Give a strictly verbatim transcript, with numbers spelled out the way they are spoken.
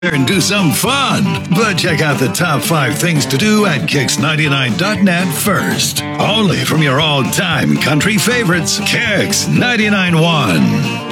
and do some fun. But check out the top five things to do at kicks ninety-nine dot net first. Only from your all-time country favorites, Kicks ninety-nine point one.